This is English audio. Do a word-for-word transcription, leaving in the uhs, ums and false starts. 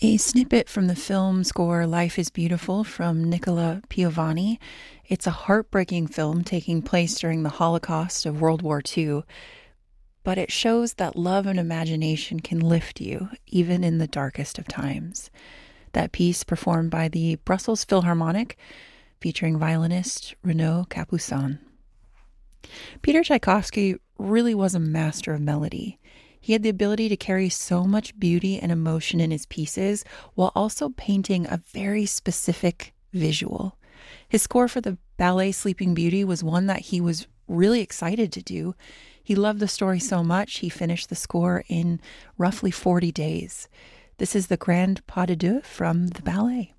A snippet from the film score Life is Beautiful from Nicola Piovani. It's a heartbreaking film taking place during the Holocaust of World War Two, but it shows that love and imagination can lift you, even in the darkest of times. That piece performed by the Brussels Philharmonic, featuring violinist Renaud Capuçon. Peter Tchaikovsky really was a master of melody. He had the ability to carry so much beauty and emotion in his pieces while also painting a very specific visual. His score for the ballet Sleeping Beauty was one that he was really excited to do. He loved the story so much, he finished the score in roughly forty days. This is the Grand Pas de Deux from the ballet.